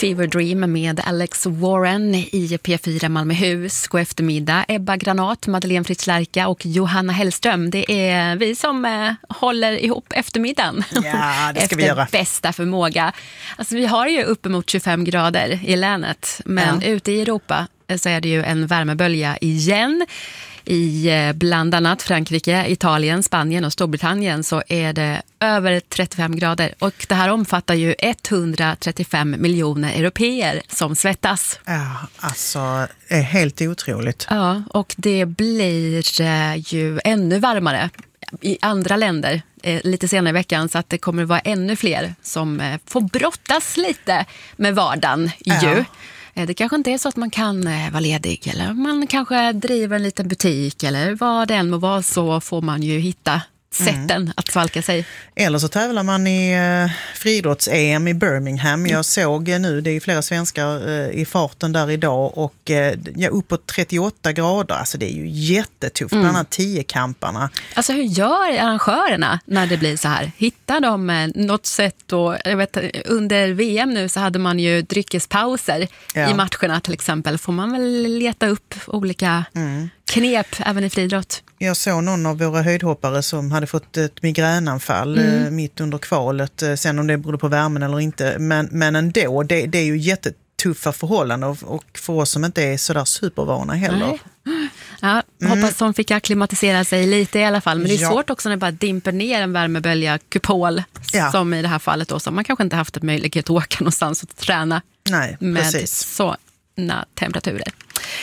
Fever Dream med Alex Warren i P4 Malmöhus. God eftermiddag. Ebba Granat, Madeleine Fritz-Lärka och Johanna Hellström. Det är vi som håller ihop eftermiddagen. Ja, det ska vi göra. Efter bästa förmåga. Alltså, vi har ju uppemot 25 grader i länet. Men ute i Europa så är det ju en värmebölja igen. I bland annat Frankrike, Italien, Spanien och Storbritannien så är det över 35 grader. Och det här omfattar ju 135 miljoner europeer som svettas. Ja, alltså det är helt otroligt. Ja, och det blir ju ännu varmare i andra länder lite senare i veckan, så att det kommer att vara ännu fler som får brottas lite med vardagen ju. Det kanske inte är så att man kan vara ledig, eller man kanske driver en liten butik, eller vad det än må vara, så får man ju hitta sätten att svalka sig. Eller så tävlar man i friidrotts-EM i Birmingham. Jag såg nu, det är flera svenskar i farten där idag, och uppåt 38 grader. Alltså det är ju jättetufft, bland annat 10-kamparna. Alltså hur gör arrangörerna när det blir så här? Hittar de något sätt? Och, jag vet, under VM nu så hade man ju dryckespauser i matcherna till exempel. Får man väl leta upp olika knep även i friidrott? Jag såg någon av våra höjdhoppare som hade fått ett migränanfall mitt under kvalet. Sen om det berodde på värmen eller inte. Men ändå, det är ju jättetuffa förhållanden. Och för oss som inte är sådär supervana heller. Nej. Ja, hoppas de fick akklimatisera sig lite i alla fall. Men det är svårt också när det bara dimper ner en värmebölja kupol. Som i det här fallet då. Så man kanske inte haft möjlighet att åka någonstans och träna. Nej, med sådana temperaturer.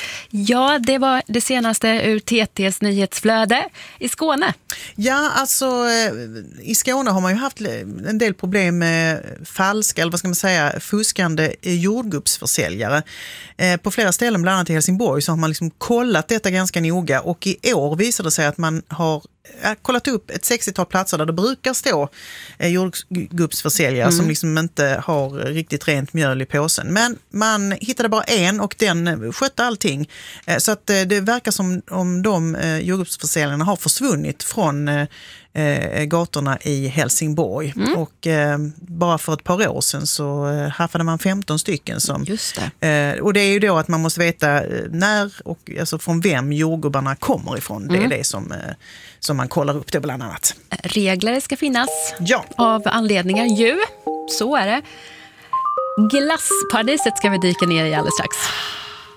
Ja, det var det senaste ur TT:s nyhetsflöde i Skåne. Ja, alltså i Skåne har man ju haft en del problem med falska, eller vad ska man säga, fuskande jordgubbsförsäljare. På flera ställen, bland annat i Helsingborg, så har man liksom kollat detta ganska noga, och i år visar det sig att man har kollat upp ett 60-tal platser där det brukar stå jordgubbsförsäljare som liksom inte har riktigt rent mjöl i påsen. Men man hittade bara en, och den skötte allting. Så att det verkar som om de jordgubbsförsäljarna har försvunnit från gatorna i Helsingborg. Och bara för ett par år sedan så haffade man 15 stycken som... Just det. Och det är ju då att man måste veta när och alltså från vem jordgubbarna kommer ifrån. Det är det som man kollar upp det bland annat. Regler ska finnas av anledningar ju. Så är det. Glassparadiset ska vi dyka ner i alldeles strax.